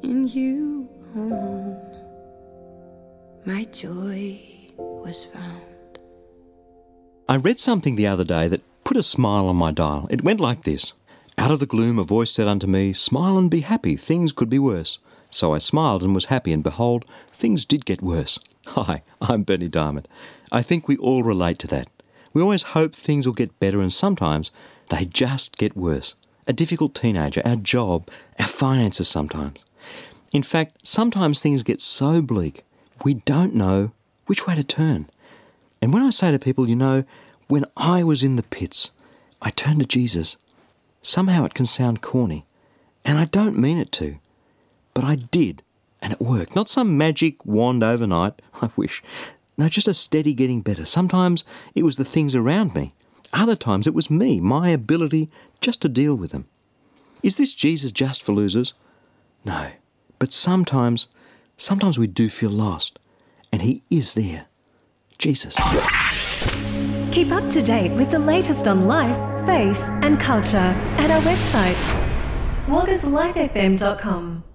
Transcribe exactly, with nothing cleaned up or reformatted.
in you alone, my joy was found. I read something the other day that put a smile on my dial. It went like this. Out of the gloom a voice said unto me, smile and be happy, things could be worse. So I smiled and was happy, and behold, things did get worse. Hi, I'm Bernie Diamond. I think we all relate to that. We always hope things will get better, and sometimes they just get worse. A difficult teenager, our job, our finances sometimes. In fact, sometimes things get so bleak, we don't know which way to turn. And when I say to people, you know, when I was in the pits, I turned to Jesus. Somehow it can sound corny, and I don't mean it to, but I did, and it worked. Not some magic wand overnight, I wish. No, just a steady getting better. Sometimes it was the things around me. Other times it was me, my ability just to deal with them. Is this Jesus just for losers? No, but sometimes, sometimes we do feel lost, and he is there. Jesus. Keep up to date with the latest on life, faith and culture at our website, waggas life f m dot com.